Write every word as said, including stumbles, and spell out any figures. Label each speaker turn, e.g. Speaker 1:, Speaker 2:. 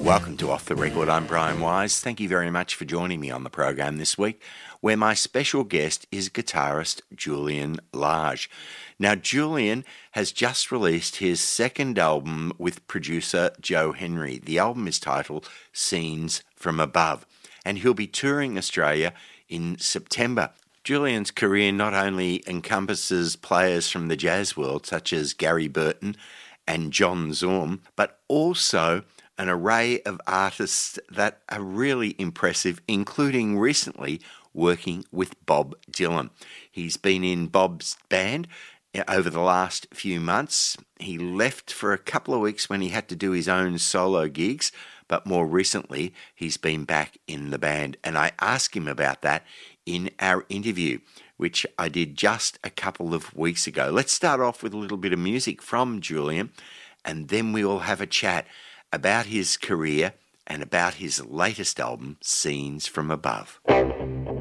Speaker 1: Welcome to Off the Record. I'm Brian Wise. Thank you very much for joining me on the program this week, where my special guest is guitarist Julian Lage. Now, Julian has just released his second album with producer Joe Henry. The album is titled Scenes from Above, and he'll be touring Australia in September. Julian's career not only encompasses players from the jazz world, such as Gary Burton and John Zorn, but also an array of artists that are really impressive, including recently working with Bob Dylan. He's been in Bob's band over the last few months. He left for a couple of weeks when he had to do his own solo gigs, but more recently he's been back in the band. And I asked him about that in our interview, which I did just a couple of weeks ago. Let's start off with a little bit of music from Julian, and then we will have a chat about his career and about his latest album, Scenes from Above.